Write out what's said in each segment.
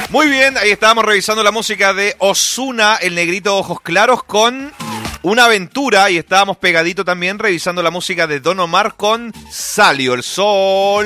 Muy bien, ahí estábamos revisando la música de Ozuna, el negrito ojos claros, con Una Aventura. Y estábamos pegadito también revisando la música de Don Omar con Salió el Sol.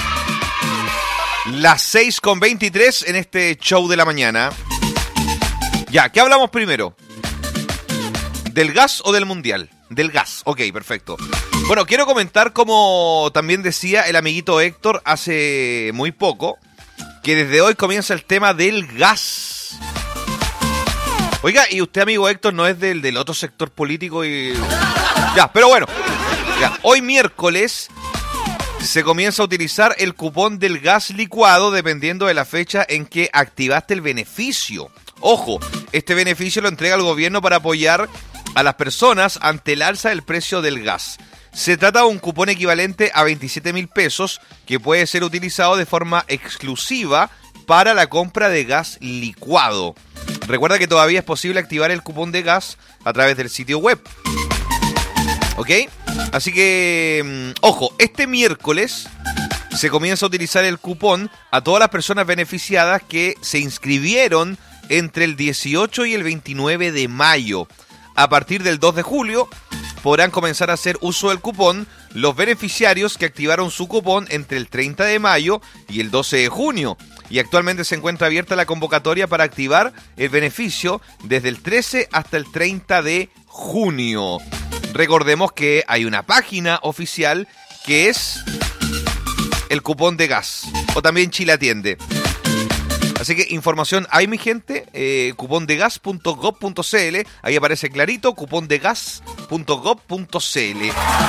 Las 6:23 en este show de la mañana. Ya, ¿qué hablamos primero? ¿Del gas o del mundial? Del gas, ok, perfecto. Bueno, quiero comentar, como también decía el amiguito Héctor hace muy poco, que desde hoy comienza el tema del gas. Oiga, y usted, amigo Héctor, no es del otro sector político y... Ya, pero bueno. Ya, hoy miércoles se comienza a utilizar el cupón del gas licuado dependiendo de la fecha en que activaste el beneficio. Ojo, este beneficio lo entrega el gobierno para apoyar a las personas ante el alza del precio del gas. Se trata de un cupón equivalente a 27.000 pesos que puede ser utilizado de forma exclusiva para la compra de gas licuado. Recuerda que todavía es posible activar el cupón de gas a través del sitio web. ¿Ok? Así que, ojo, este miércoles se comienza a utilizar el cupón a todas las personas beneficiadas que se inscribieron entre el 18 y el 29 de mayo. A partir del 2 de julio podrán comenzar a hacer uso del cupón los beneficiarios que activaron su cupón entre el 30 de mayo y el 12 de junio. Y actualmente se encuentra abierta la convocatoria para activar el beneficio desde el 13 hasta el 30 de junio. Recordemos que hay una página oficial que es el cupón de gas, o también Chile Atiende. Así que información hay, mi gente, cupondegas.gov.cl, ahí aparece clarito, cupondegas.gov.cl.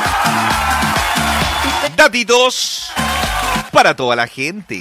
Datitos para toda la gente.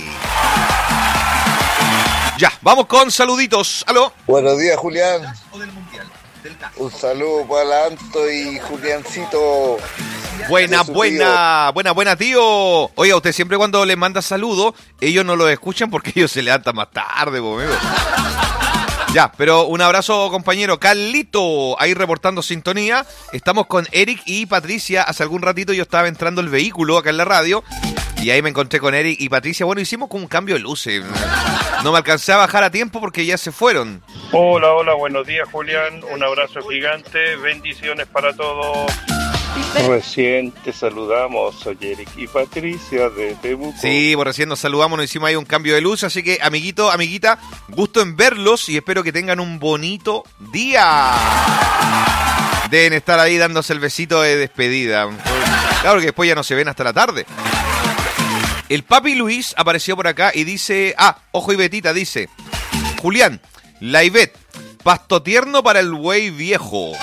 Ya, vamos con saluditos. ¿Aló? Buenos días, Julián. Un saludo para Anto y Juliancito. Buena, tío. Oiga, usted siempre cuando le manda saludos, ellos no lo escuchan porque ellos se levantan más tarde, amigo. Ya, pero un abrazo, compañero. Carlito, ahí reportando sintonía. Estamos con Eric y Patricia. Hace algún ratito yo estaba entrando el vehículo acá en la radio y ahí me encontré con Eric y Patricia. Bueno, hicimos como un cambio de luces. No me alcancé a bajar a tiempo porque ya se fueron. Hola, buenos días, Julián. Un abrazo gigante. Bendiciones para todos. Recién te saludamos, soy Eric y Patricia de Temuco. Sí, pues recién nos saludamos, nos hicimos ahí un cambio de luz, así que amiguito, amiguita, gusto en verlos y espero que tengan un bonito día. Deben estar ahí dándose el besito de despedida. Claro que después ya no se ven hasta la tarde. El papi Luis apareció por acá y dice, ojo y Betita, dice, Julián, la Ivette, pasto tierno para el güey viejo.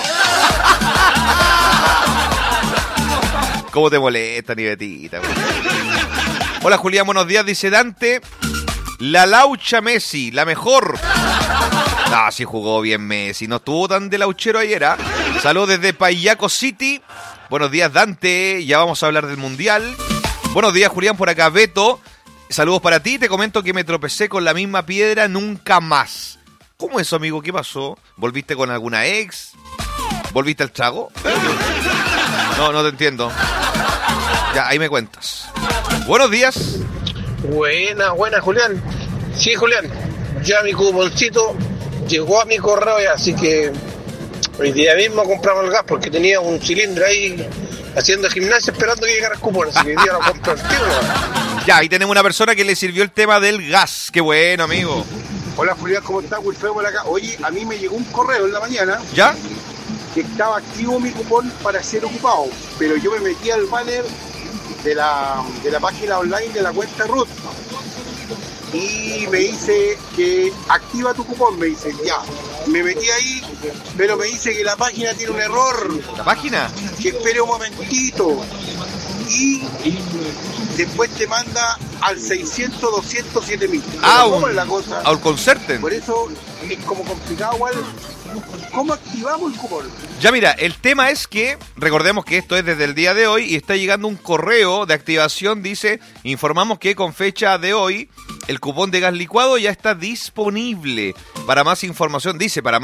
¿Cómo te molesta, Nivetita? Hola, Julián, buenos días, dice Dante. La Laucha Messi, la mejor. Sí jugó bien Messi, no estuvo tan de lauchero ayer, ¿eh? Saludos desde Payaco City. Buenos días, Dante, ya vamos a hablar del Mundial. Buenos días, Julián, por acá Beto. Saludos para ti, te comento que me tropecé con la misma piedra nunca más. ¿Cómo es eso, amigo? ¿Qué pasó? ¿Volviste con alguna ex? ¿Volviste al trago? No te entiendo. Ya, ahí me cuentas. Buenos días. Buena, Julián. Sí, Julián. Ya mi cuponcito llegó a mi correo, así que hoy día mismo compramos el gas porque tenía un cilindro ahí haciendo gimnasia esperando que llegara el cupón. Así que hoy día lo compro el tiro. Ya, ahí tenemos una persona que le sirvió el tema del gas. Qué bueno, amigo. Hola, Julián, ¿cómo estás? Wilfredo por acá. Oye, a mí me llegó un correo en la mañana. ¿Ya? Que estaba activo mi cupón para ser ocupado, pero yo me metí al banner de la página online de la cuenta Ruth y me dice que activa tu cupón, me dice, ya, me metí ahí, pero me dice que la página tiene un error. ¿La página? Que espere un momentito y después te manda al 600-207.000. ¿Cómo es la cosa? Al concerten. Por eso es como complicado igual. ¿Cómo activamos el cupón? Ya mira, el tema es que, recordemos que esto es desde el día de hoy y está llegando un correo de activación, dice, informamos que con fecha de hoy el cupón de gas licuado ya está disponible. Para más información, dice, para